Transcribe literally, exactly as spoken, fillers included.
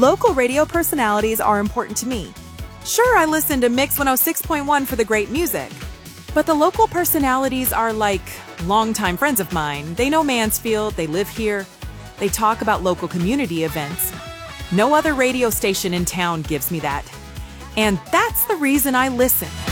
Local radio personalities are important to me. Sure, I listen to Mix one oh six point one for the great music, but the local personalities are like longtime friends of mine. They know Mansfield, they live here, they talk about local community events. No other radio station in town gives me that. And that's the reason I listen.